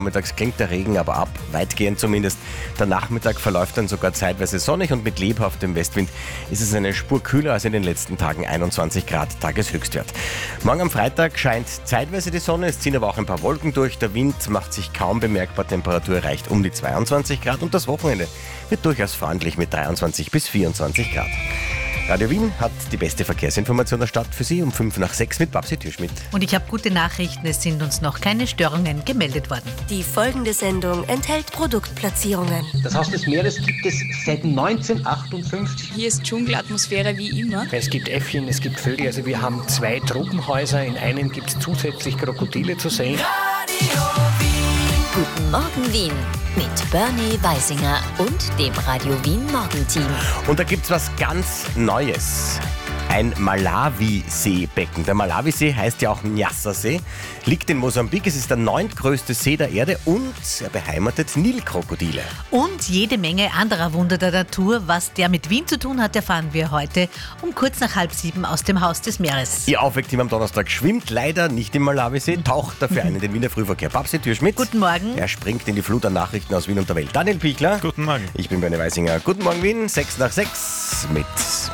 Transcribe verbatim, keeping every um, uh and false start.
Mittags klingt der Regen aber ab, weitgehend zumindest. Der Nachmittag verläuft dann sogar zeitweise sonnig und mit lebhaftem Westwind ist es eine Spur kühler als in den letzten Tagen, einundzwanzig Grad Tageshöchstwert. Morgen am Freitag scheint zeitweise die Sonne, es ziehen aber auch ein paar Wolken durch, der Wind macht sich kaum bemerkbar, Temperatur erreicht um die zweiundzwanzig Grad und das Wochenende wird durchaus freundlich mit dreiundzwanzig bis vierundzwanzig Grad. Radio Wien hat die beste Verkehrsinformation der Stadt für Sie um fünf nach sechs mit Babsi Türschmidt. Und ich habe gute Nachrichten, es sind uns noch keine Störungen gemeldet worden. Die folgende Sendung enthält Produktplatzierungen. Das Haus des Meeres gibt es seit neunzehnhundertachtundfünfzig. Hier ist Dschungelatmosphäre wie immer. Es gibt Äffchen, es gibt Vögel. Also wir haben zwei Tropenhäuser. In einem gibt es zusätzlich Krokodile zu sehen. Radio Wien. Guten Morgen Wien mit Bernie Weisinger und dem Radio Wien Morgenteam. Und da gibt's was ganz Neues. Ein Malawisee-Becken. Der Malawisee heißt ja auch Nyassa-See, liegt in Mosambik. Es ist der neuntgrößte See der Erde und er beheimatet Nilkrokodile. Und jede Menge anderer Wunder der Natur. Was der mit Wien zu tun hat, erfahren wir heute um kurz nach halb sieben aus dem Haus des Meeres. Ihr Aufweckteam am Donnerstag schwimmt leider nicht im Malawisee, taucht dafür ein in den Wiener Frühverkehr. Babsi Türschmidt. Guten Morgen. Er springt in die Flut an Nachrichten aus Wien und der Welt. Daniel Pichler. Guten Morgen. Ich bin Bernie Weisinger. Guten Morgen Wien, sechs nach sechs mit